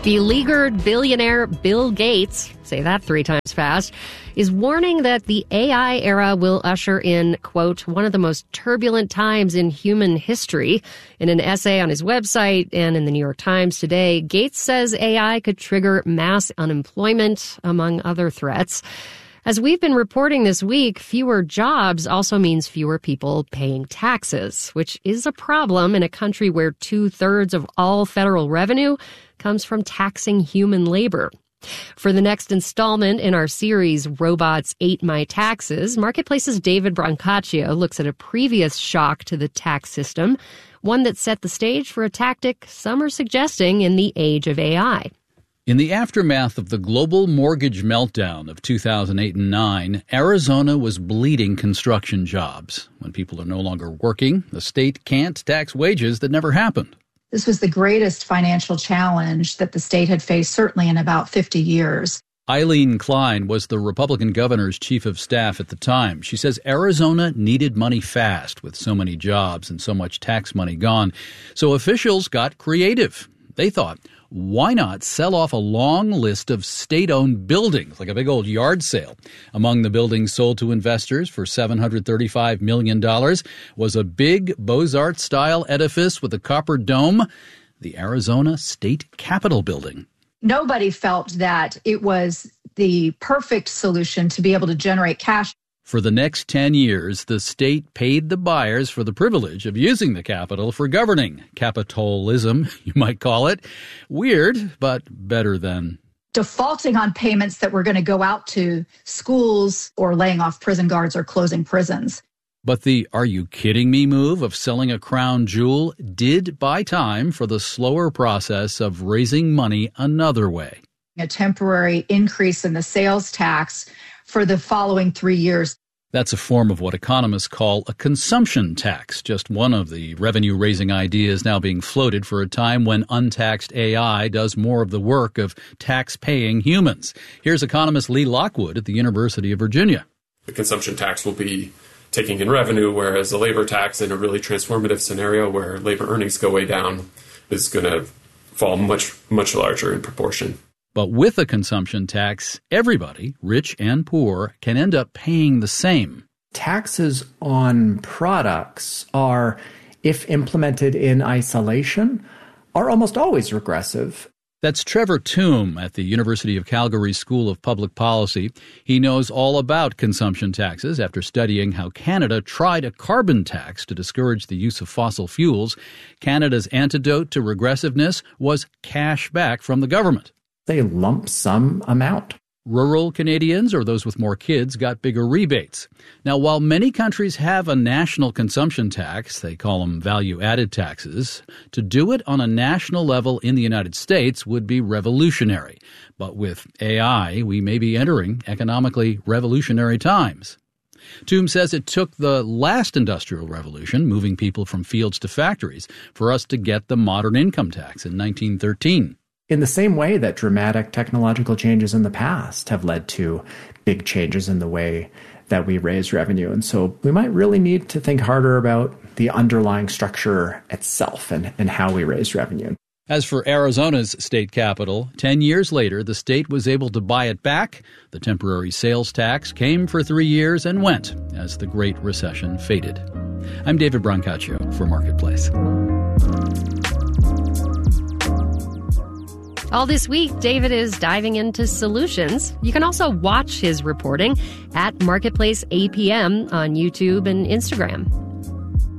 Beleaguered billionaire Bill Gates, say that 3 times fast, is warning that the AI era will usher in, quote, one of the most turbulent times in human history. In an essay on his website and in the New York Times today, Gates says AI could trigger mass unemployment, among other threats. As we've been reporting this week, fewer jobs also means fewer people paying taxes, which is a problem in a country where 2/3 of all federal revenue comes from taxing human labor. For the next installment in our series, Robots Ate My Taxes, Marketplace's David Brancaccio looks at a previous shock to the tax system, one that set the stage for a tactic some are suggesting in the age of AI. In the aftermath of the global mortgage meltdown of 2008 and 2009, Arizona was bleeding construction jobs. When people are no longer working, the state can't tax wages that never happened. This was the greatest financial challenge that the state had faced, certainly in about 50 years. Eileen Klein was the Republican governor's chief of staff at the time. She says Arizona needed money fast with so many jobs and so much tax money gone. So officials got creative. They thought, why not sell off a long list of state-owned buildings, like a big old yard sale? Among the buildings sold to investors for $735 million was a big Beaux-Arts-style edifice with a copper dome, the Arizona State Capitol building. Nobody felt that it was the perfect solution to be able to generate cash. For the next 10 years, the state paid the buyers for the privilege of using the Capitol for governing. Capitalism, you might call it. Weird, but better than defaulting on payments that were going to go out to schools or laying off prison guards or closing prisons. But the "are you kidding me" move of selling a crown jewel did buy time for the slower process of raising money another way. A temporary increase in the sales tax for the following 3 years. That's a form of what economists call a consumption tax, just one of the revenue-raising ideas now being floated for a time when untaxed AI does more of the work of tax-paying humans. Here's economist Lee Lockwood at the University of Virginia. The consumption tax will be taking in revenue, whereas a labor tax in a really transformative scenario where labor earnings go way down is going to fall much, much larger in proportion. But with a consumption tax, everybody, rich and poor, can end up paying the same. Taxes on products are, if implemented in isolation, are almost always regressive. That's Trevor Toome at the University of Calgary School of Public Policy. He knows all about consumption taxes after studying how Canada tried a carbon tax to discourage the use of fossil fuels. Canada's antidote to regressiveness was cash back from the government. They lump sum amount. Rural Canadians, or those with more kids, got bigger rebates. Now, while many countries have a national consumption tax, they call them value-added taxes, to do it on a national level in the United States would be revolutionary. But with AI, we may be entering economically revolutionary times. Toome says it took the last industrial revolution, moving people from fields to factories, for us to get the modern income tax in 1913. In the same way that dramatic technological changes in the past have led to big changes in the way that we raise revenue. And so we might really need to think harder about the underlying structure itself and how we raise revenue. As for Arizona's state capital, 10 years later, the state was able to buy it back. The temporary sales tax came for 3 years and went as the Great Recession faded. I'm David Brancaccio for Marketplace. All this week, David is diving into solutions. You can also watch his reporting at Marketplace APM on YouTube and Instagram.